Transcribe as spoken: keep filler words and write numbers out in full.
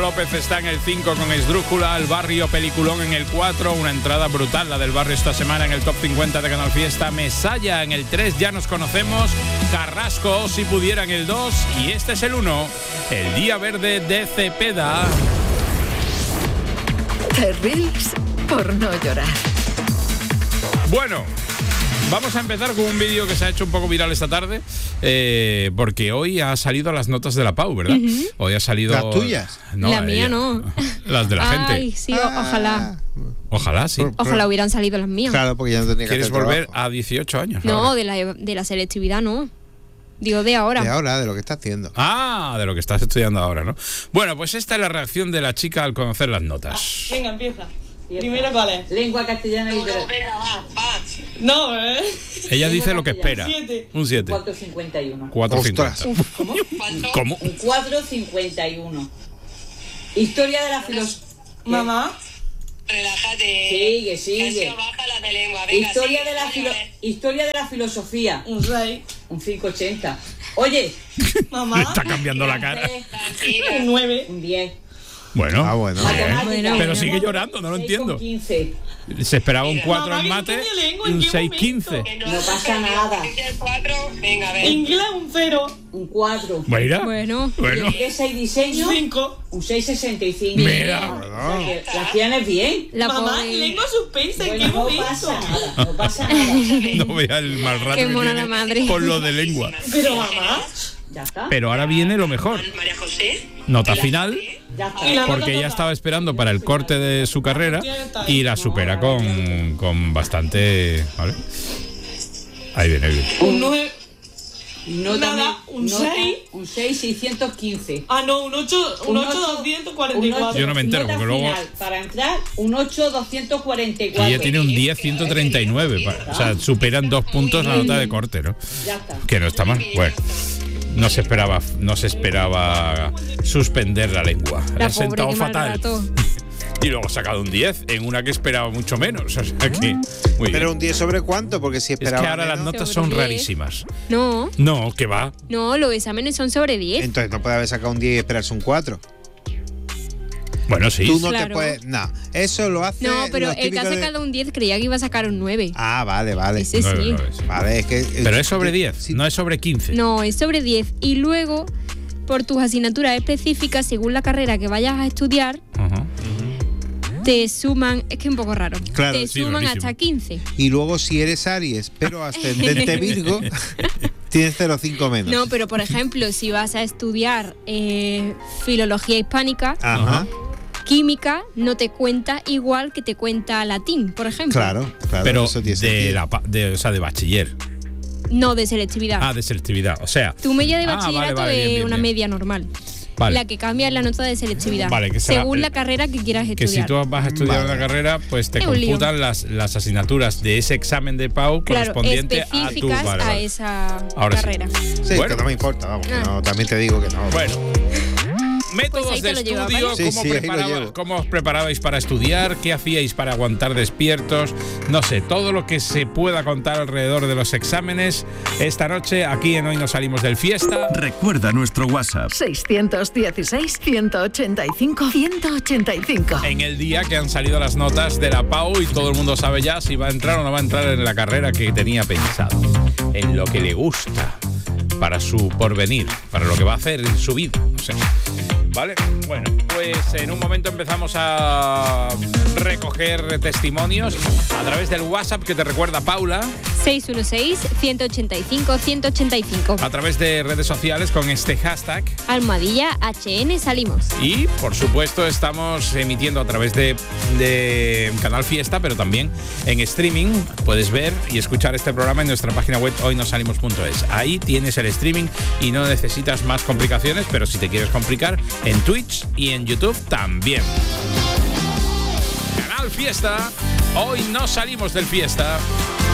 López está en el cinco con Esdrújula, El Barrio Peliculón en el cuatro, una entrada brutal la del Barrio esta semana en el top cincuenta de Canal Fiesta, Mesalla en el tres, Ya nos conocemos, Carrasco, Si pudiera en el dos, y este es el uno, El Día Verde de Cepeda. Te ríes por no llorar. Bueno, vamos a empezar con un vídeo que se ha hecho un poco viral esta tarde, eh, porque hoy ha salido las notas de la Pau, ¿verdad? Uh-huh. Hoy ha salido... ¿Las tuyas? No, la mía ella. no. Las de la gente. Ay, sí, o- ojalá. Ojalá, sí. Ojalá hubieran salido las mías. Claro, porque ya no tenía que ¿Quieres hacer volver trabajo. a dieciocho años? No, ahora? de la, de la selectividad no. Digo, de ahora. De ahora, de lo que está haciendo. Ah, de lo que estás estudiando ahora, ¿no? Bueno, pues esta es la reacción de la chica al conocer las notas. Venga, empieza. Primero, ¿cuál es? Lengua castellana y literatura. No, ¿eh? Ella dice lo que espera. Siete. Un siete. cuatro cincuenta y uno. cuatro Ostras. cincuenta. ¿Cómo? ¿Cómo? Un cuatro cincuenta y uno. Historia de la filosofía. Mamá. Relájate. Sigue, sigue. Canción, baja la de lengua. Venga, Historia sigue, de la dale, filo- vale. Historia de la filosofía. Un seis. Un cinco ochenta. Oye, Mamá. Está cambiando la cara. Tranquila. Un nueve. un diez. Bueno, Ah, bueno. bien. Matemáticas. Bueno. Pero sigue llorando, no lo seis entiendo. con quince. Se esperaba un cuatro Mamá, en ¿qué mate estudia lengua? y ¿En un qué seis momento? quince. Que No pasa pasa nada. Dice el cuatro. Venga, a ver. Inglés, un cero. Un cuatro. Mira. Bueno. Bueno. Inglés seis diseño. Un cinco. Un seis sesenta y cinco. Mira. O sea que las tienes bien. La Mamá, pobre... lengua suspensa. ¿En Bueno, qué no momento? pasa nada. No pasa nada. No vea el mal rato Qué que mona tiene la madre. por lo de lengua. Pero mamá. Ya está. Pero ahora viene lo mejor. María José. Nota final, Ya está. Y la porque nota ella total. estaba esperando para el corte de su carrera y la supera con, con bastante... ¿Vale? Ahí viene, ahí viene. Un nueve. Nota Nada, mi- un nota- seis. Un seis seiscientos quince. Ah, no, un ocho. Un ocho doscientos cuarenta y cuatro. Yo no me entero, Nota porque luego- final, para entrar, un ocho doscientos cuarenta y cuatro. Y ella tiene un diez ciento treinta y nueve. O sea, superan dos puntos la nota de corte, ¿no? Ya está. Que no está mal. Bueno, no se esperaba, no se esperaba suspender la lengua. Le La ha pobre, sentado qué mal fatal. rato. Y luego ha sacado un diez en una que esperaba mucho menos. O sea que, muy bien. Pero un diez sobre cuánto, porque si Es esperaba que ahora las menos, notas Sobre son diez. rarísimas. No, No, que va. no, los exámenes son sobre diez. entonces no puede haber sacado un diez y esperarse un cuatro. Bueno, sí. Tú no Claro. te puedes... No, eso lo hace... No, pero los el que ha típicos de- sacado un diez creía que iba a sacar un nueve. Ah, vale, vale. Ese Nueve, sí. nueve, sí. Vale, es que... Pero es sobre diez, Sí. no es sobre quince. No, es sobre diez. Y luego, por tus asignaturas específicas, según la carrera que vayas a estudiar, Ajá. te suman, es que es un poco raro, Claro, te sí, suman rarísimo. hasta quince. Y luego si eres Aries, pero ascendente Virgo, tienes cero coma cinco menos. No, pero por ejemplo, si vas a estudiar eh, filología hispánica, Ajá. química no te cuenta igual que te cuenta latín, por ejemplo. Claro, claro. Pero eso tiene de sentido. la pa- de, o sea, de bachiller. No, de selectividad. Ah, de selectividad. O sea. Tu media de Ah, bachillerato vale, vale, bien, es bien, una bien. media normal. Vale. La que cambia es la nota de selectividad. Vale, que será- según la carrera que quieras Que si estudiar. tú vas a estudiar Vale. una carrera, pues te Es un lío. computan las, las asignaturas de ese examen de Pau Claro, correspondiente a tu. específicas Vale, a vale. esa Ahora sí. carrera. Sí, Bueno. que no me importa, vamos. que Ah. no, también te digo que no. Bueno. Métodos Pues ahí de te lo llevas, estudio, ¿vale? Sí, ¿cómo, sí, ahí lo preparaba- llevo. cómo os preparabais para estudiar? ¿Qué hacíais para aguantar despiertos? No sé, todo lo que se pueda contar alrededor de los exámenes. Esta noche, aquí en Hoy No Salimos del Fiesta. Recuerda nuestro WhatsApp. seiscientos dieciséis, ciento ochenta y cinco, ciento ochenta y cinco. En el día que han salido las notas de la Pau y todo el mundo sabe ya si va a entrar o no va a entrar en la carrera que tenía pensado, en lo que le gusta, para su porvenir, para lo que va a hacer en su vida. O sea, ¿vale? Bueno, pues en un momento empezamos a recoger testimonios a través del WhatsApp que te recuerda Paula, seis uno seis, ciento ochenta y cinco, ciento ochenta y cinco. a través de redes sociales con este hashtag. Almohadilla H N salimos. Y, por supuesto, estamos emitiendo a través de, de Canal Fiesta, pero también en streaming. Puedes ver y escuchar este programa en nuestra página web hoy no salimos punto es. Ahí tienes el streaming y no necesitas más complicaciones, pero si te quieres complicar, en Twitch y en YouTube también. Canal Fiesta, hoy no salimos del Fiesta.